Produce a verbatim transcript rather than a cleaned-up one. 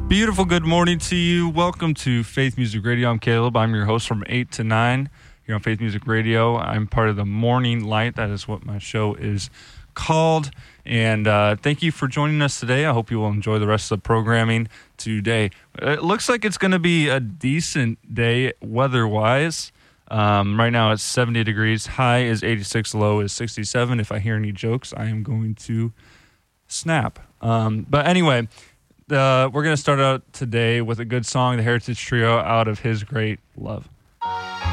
Beautiful good morning to you. Welcome to Faith Music Radio. I'm Caleb. I'm your host from eight to nine here on Faith Music Radio. I'm part of the Morning Light. That is what my show is called. And uh, thank you for joining us today. I hope you will enjoy the rest of the programming today. It looks like it's going to be a decent day weather-wise. Um, right now it's seventy degrees. High is eighty-six, low is sixty-seven. If I hear any jokes, I am going to snap. Um, but anyway... Uh, we're going to start out today with a good song, the Heritage Trio, Out of His Great Love.